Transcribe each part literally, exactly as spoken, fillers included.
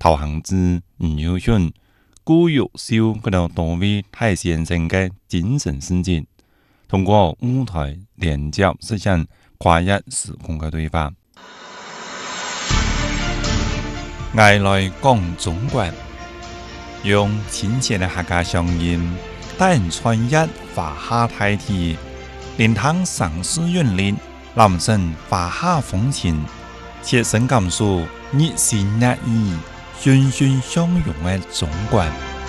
陶行知、吳耀訓、顧玉秀嗰度多位大先生嘅精神事跡，通過舞台連接實現跨越時空嘅對話。我來講中國，用親切嘅客家聲音，帶人穿越華夏大地，連趟城市韻律，攬身華夏風情，切身感受熱情熱意、欣欣相融嘅中國。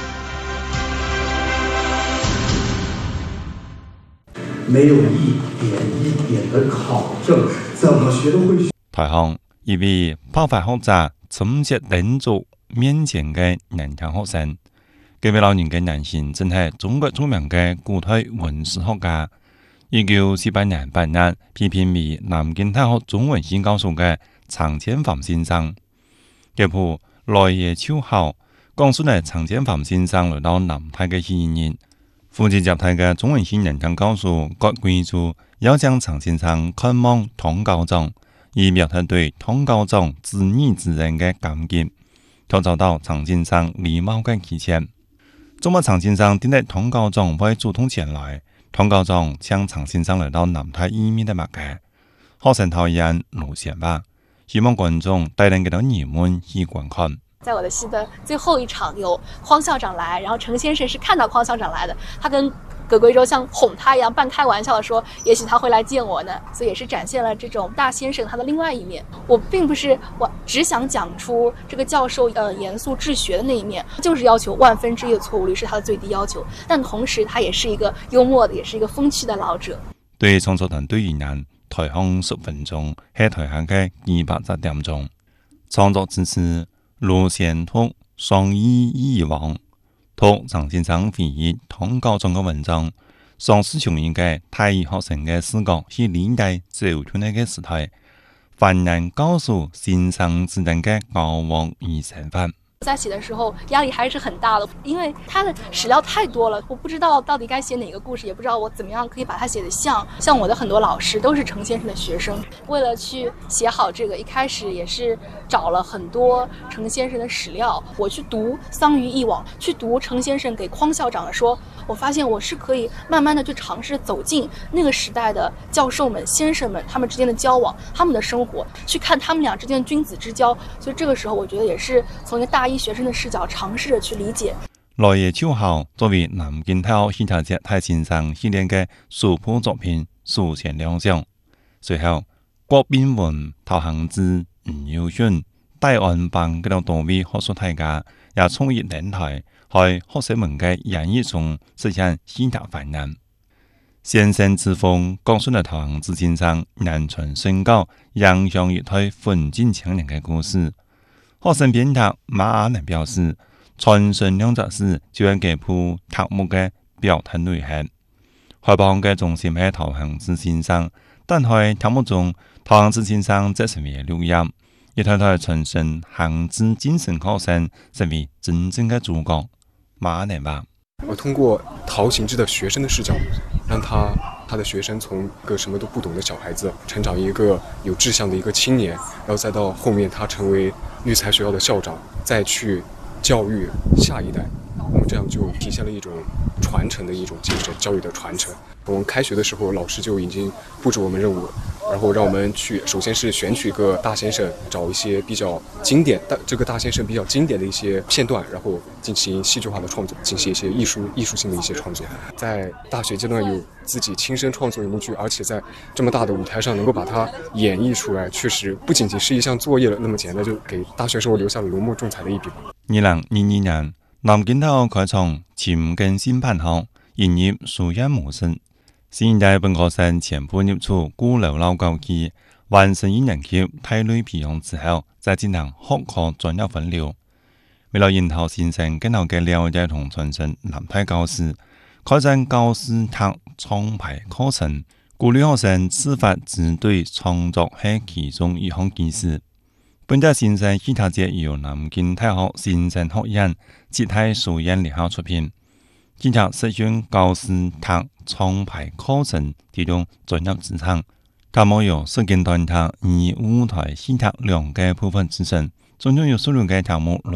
沒有一點一點的考證，怎麼學都會學。 台上一位爆發學者親切等族面前嘅年輕學生，這位老年嘅男性正係中國著名嘅古代文史學家，一九四八年八月批評為南京大學中文系教授嘅陳建藩先生。這部來也秋後講述了陳建藩先生來到南大嘅起因。負責接替嘅中文系年輕教授郭貴珠要將陳先生看望唐高宗，以表達對唐高宗知義之人嘅感激，卻遭到陳先生禮貌嘅拒絕。怎麼陳先生點解唐高宗會主動前來？唐高宗請陳先生來到南大一面的麥嘅，學生討厭路線吧，希望觀眾帶領給到你們去觀看。 在我的戲的最後一場，有匡校長來，然後程先生是看到匡校長來的，他跟葛貴州像哄他一樣，半開玩笑的說，也許他會來見我呢，所以也是展現了這種大先生他的另外一面。我並不是我只想講出這個教授呃嚴肅治學的那一面，就是要求萬分之一的錯誤率是他的最低要求，但同時他也是一個幽默的，也是一個風趣的老者。 對創作團隊而言，台上十分鐘係台下嘅二百七點鐘，創作之時路線圖雙意以往，圖陳先生回憶唐高宗嘅文章，嘗試從一個大一學生嘅視角去理解走出那個時代，反然告訴先生之人嘅高往與身份。 在寫的時候壓力還是很大的，因為他的史料太多了，我不知道到底該寫哪個故事，也不知道我怎麼樣可以把它寫得像像我的很多老師都是程先生的學生。為了去寫好這個，一開始也是找了很多程先生的史料，我去讀桑榆憶往，去讀程先生給匡校長的說，我發現我是可以慢慢的去嘗試走進那個時代的教授們先生們他們之間的交往，他們的生活，去看他們倆之間的君子之交。所以這個時候我覺得也是從一個大一學生的視角嘗試着去理解。 來也秋後作為南京大學戲劇節太先生系列嘅首部作品首先亮相。隨後郭炳文、陶行知、吳耀訓、戴安邦嗰度多位學術大家也衝入電台，喺學生們嘅演繹中實現戲劇反應。先生之風講述了陶行知先生南傳宣教影響一代奮進青年嘅故事。學生編劇馬阿能表示，傳承兩則事就係這部題目嘅表達內涵。海報嘅重心係陶行知先生，但係題目中陶行知先生則成為錄音，一台台傳承行知精神學生成為真正嘅主角。馬阿能吧， 我通過陶行知的學生的視角，讓他他的學生從一個什麼都不懂的小孩子，成長一個有志向的一個青年，然後再到後面他成為育才學校的校長，再去教育下一代，我們這樣就體現了一種傳承的一種精神，教育的傳承。我們開學的時候，老師就已經布置我們任務，然後讓我們去，首先是選取一個大先生，找一些比較經典的這個大先生比較經典的一些片段，然後進行戲劇化的創作，進行一些藝術藝術性的一些創作。在大學階段有自己親身創作一幕劇，而且在這麼大的舞台上能夠把它演繹出來，確實不僅僅是一項作業了那麼簡單，就給大學生活留下了濃墨重彩的一筆。 二零二二年，南京大學開創前更新辦學，引入數一模式。新一代本科生全部入出鼓樓老教區，完成一年級體類培養之後，再進行學科專業分流。為了引導新生更好嘅了解同傳承南大教師，開展教師塔創排課程，鼓勵學生自發自對創作係其中一項技術。本屆新生戲劇節由南京大學新生學院節體書院聯合出品。戲劇實現教師塔創排課程提供專業資產，題目由實踐團體以舞台戲劇兩個部分組成，總共有十六個題目。